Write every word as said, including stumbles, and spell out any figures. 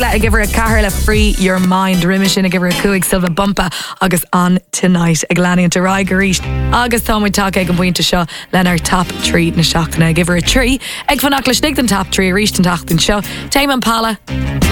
ag give her a Carla Free Your Mind riimi sin ag give her a cuaig silva bumpa agus on tonight ag leanaíonn to Rai Garíist agus támuid take ag an buinte seo lenar top three na seachtaine give her a tree ag fanach le snig den top three a ríist an tacht an seo Tame Impala